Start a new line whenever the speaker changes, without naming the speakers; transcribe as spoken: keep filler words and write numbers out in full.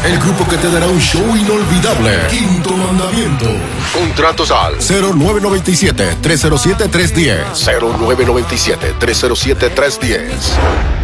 el grupo que te dará un show inolvidable. Quinto Mandamiento. Contratos al cero nueve nueve siete, tres cero siete, tres uno cero. cero nueve nueve siete, tres cero siete, tres uno cero.